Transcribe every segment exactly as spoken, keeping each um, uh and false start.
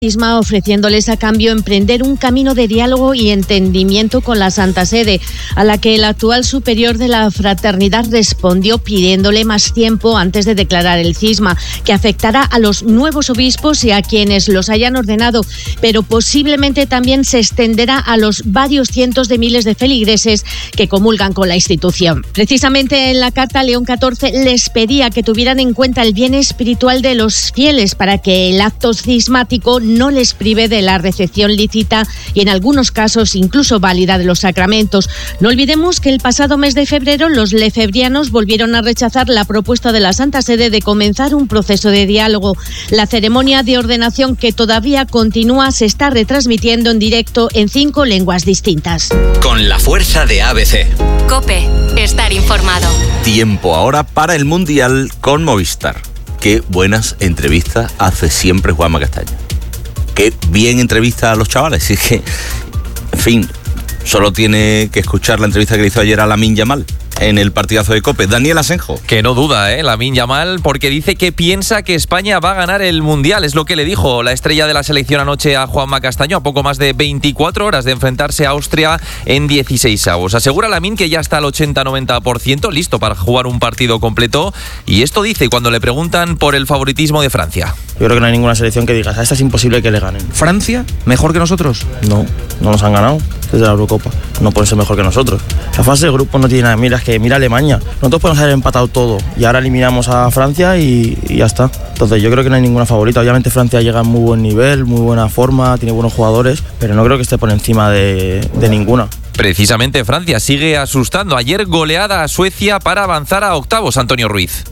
Cisma, ofreciéndoles a cambio emprender un camino de diálogo y entendimiento con la Santa Sede, a la que el actual superior de la fraternidad respondió pidiéndole más tiempo antes de declarar el cisma, que afectará a los nuevos obispos y a quienes los hayan ordenado, pero posiblemente también se extenderá a los varios cientos de miles de feligreses que comulgan con la institución. Precisamente en la carta, León catorce les pedía que tuvieran en cuenta el bien espiritual de los fieles para que el acto cismático no les prive de la recepción lícita y en algunos casos incluso válida de los sacramentos. No olvidemos que el pasado mes de febrero los lefebrianos volvieron a rechazar la propuesta de la Santa Sede de comenzar un proceso de diálogo. La ceremonia de ordenación, que todavía continúa, se está retransmitiendo en directo en cinco lenguas distintas. Con la fuerza de A B C. COPE. Estar informado. Tiempo ahora para el Mundial con Movistar. Qué buenas entrevistas hace siempre Juanma Castaño. Qué bien entrevista a los chavales. Es que, en fin, solo tiene que escuchar la entrevista que le hizo ayer a Lamine Yamal en el partidazo de COPE. Daniel Asenjo. Que no duda, ¿eh? Lamine Yamal, porque dice que piensa que España va a ganar el Mundial. Es lo que le dijo la estrella de la selección anoche a Juanma Castaño, a poco más de veinticuatro horas de enfrentarse a Austria en dieciseisavos. Asegura Lamine que ya está al ochenta a noventa por ciento listo para jugar un partido completo. Y esto dice cuando le preguntan por el favoritismo de Francia. Yo creo que no hay ninguna selección que digas, a esta es imposible que le ganen. ¿Francia? ¿Mejor que nosotros? No, no nos han ganado desde la Eurocopa. No pueden ser mejor que nosotros. La fase de grupo no tiene nada. Mira, es que mira Alemania. Nosotros podemos haber empatado todo y ahora eliminamos a Francia y, y ya está. Entonces yo creo que no hay ninguna favorita. Obviamente Francia llega en muy buen nivel, muy buena forma, tiene buenos jugadores, pero no creo que esté por encima de, de ninguna. Precisamente Francia sigue asustando. Ayer goleada a Suecia para avanzar a octavos, Antonio Ruiz.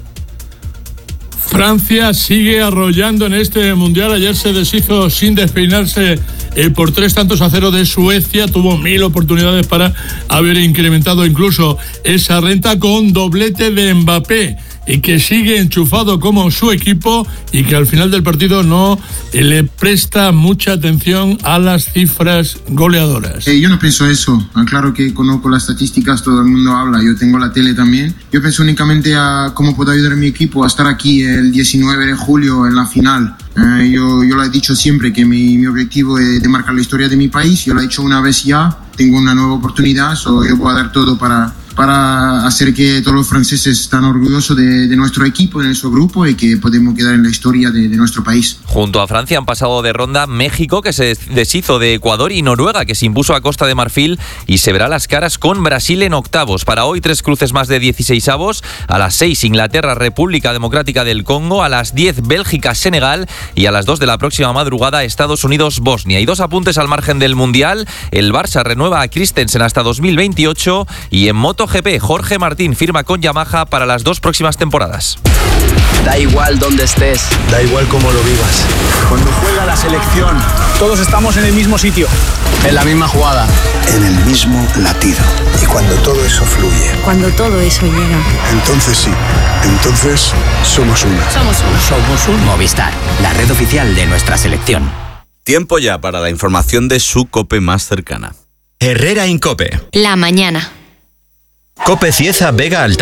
Francia sigue arrollando en este Mundial. Ayer se deshizo sin despeinarse eh, por tres tantos a cero de Suecia. Tuvo mil oportunidades para haber incrementado incluso esa renta con doblete de Mbappé, y que sigue enchufado como su equipo y que al final del partido no eh, le presta mucha atención a las cifras goleadoras. Eh, yo no pienso eso. Claro que conozco las estadísticas, todo el mundo habla, yo tengo la tele también. Yo pienso únicamente a cómo puedo ayudar a mi equipo a estar aquí el diecinueve de julio en la final. Eh, yo, yo lo he dicho siempre que mi, mi objetivo es de marcar la historia de mi país. Yo lo he hecho una vez ya, tengo una nueva oportunidad, so yo voy a dar todo para... para hacer que todos los franceses estén orgullosos de, de nuestro equipo, de nuestro grupo, y que podemos quedar en la historia de, de nuestro país. Junto a Francia han pasado de ronda México, que se deshizo de Ecuador, y Noruega, que se impuso a Costa de Marfil y se verá las caras con Brasil en octavos. Para hoy, tres cruces más de dieciseisavos. A las seis, Inglaterra, República Democrática del Congo. A las diez, Bélgica, Senegal. Y a las dos de la próxima madrugada, Estados Unidos, Bosnia. Y dos apuntes al margen del Mundial. El Barça renueva a Christensen hasta dos mil veintiocho. Y en MotoGP, Jorge Martín firma con Yamaha para las dos próximas temporadas. Da igual dónde estés, da igual cómo lo vivas. Cuando juega la selección, todos estamos en el mismo sitio, en la misma jugada, en el mismo latido. Y cuando todo eso fluye, cuando todo eso llega, entonces sí, entonces somos uno. Somos uno. Somos uno. Movistar, la red oficial de nuestra selección. Tiempo ya para la información de su COPE más cercana. Herrera Incope. La mañana. COPE Cieza Vega Alta.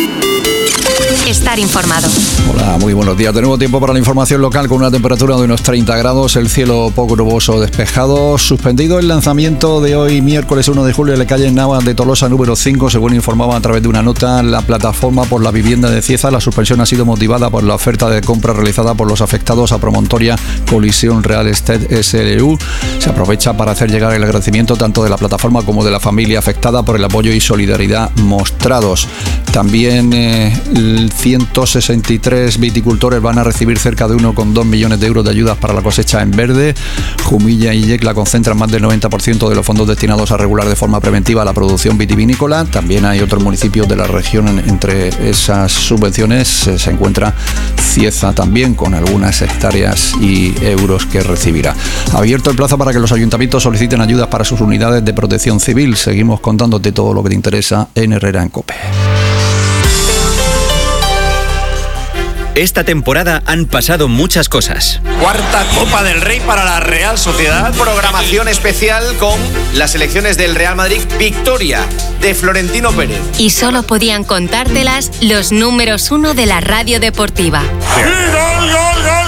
Estar informado. Hola, muy buenos días. De nuevo tiempo para la información local con una temperatura de unos treinta grados, el cielo poco nuboso despejado. Suspendido el lanzamiento de hoy, miércoles uno de julio, en la calle Navas de Tolosa número cinco, según informaba a través de una nota la plataforma por la vivienda de Cieza. La suspensión ha sido motivada por la oferta de compra realizada por los afectados a Promontoria Colisión Real Estate S L U. Se aprovecha para hacer llegar el agradecimiento tanto de la plataforma como de la familia afectada por el apoyo y solidaridad mostrados. También eh, ciento sesenta y tres viticultores van a recibir cerca de uno coma dos millones de euros de ayudas para la cosecha en verde. Jumilla y Yecla concentran más del noventa por ciento de los fondos destinados a regular de forma preventiva la producción vitivinícola. También hay otros municipios de la región. Entre esas subvenciones se encuentra Cieza también, con algunas hectáreas y euros que recibirá. Abierto el plazo para que los ayuntamientos soliciten ayudas para sus unidades de protección civil. Seguimos contándote todo lo que te interesa en Herrera en COPE. Esta temporada han pasado muchas cosas. Cuarta Copa del Rey para la Real Sociedad. Programación especial con las selecciones del Real Madrid. Victoria de Florentino Pérez. Y solo podían contártelas los números uno de la radio deportiva. ¡Sí, gol, gol, gol!